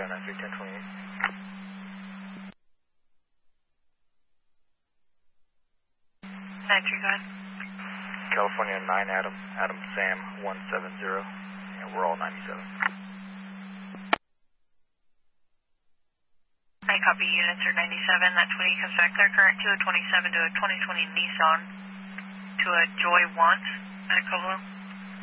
93, go ahead. California 9 Adam Sam 170, and we're all 97. I copy units are 97, that 20 comes back clear current to a 27 to a 2020 Nissan to a Joy Want at Covelo.